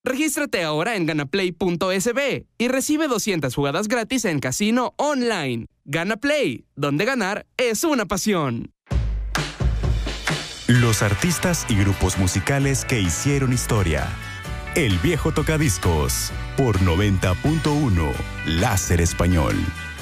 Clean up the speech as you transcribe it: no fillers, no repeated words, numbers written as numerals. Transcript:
Regístrate ahora en ganaplay.sb y recibe 200 jugadas gratis en casino online. Gana Play, donde ganar es una pasión. Los artistas y grupos musicales que hicieron historia. El Viejo Tocadiscos, por 90.1 Láser Español.